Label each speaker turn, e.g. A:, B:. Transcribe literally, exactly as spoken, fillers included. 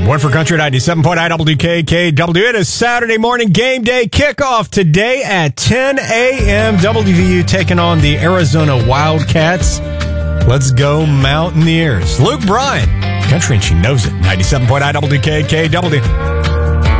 A: One for Country ninety-seven point nine W K K W. It is Saturday morning game day kickoff today at ten a.m. W V U taking on the Arizona Wildcats. Let's go Mountaineers. Luke Bryan, Country and she knows it. ninety-seven point nine W K K W.